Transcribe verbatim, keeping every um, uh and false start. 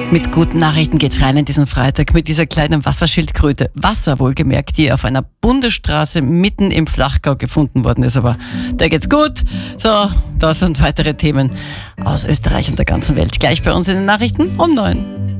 Mit guten Nachrichten geht's rein in diesen Freitag mit dieser kleinen Wasserschildkröte. Wasser wohlgemerkt, die auf einer Bundesstraße mitten im Flachgau gefunden worden ist. Aber der geht's gut. So, das und weitere Themen aus Österreich und der ganzen Welt. Gleich bei uns in den Nachrichten um neun.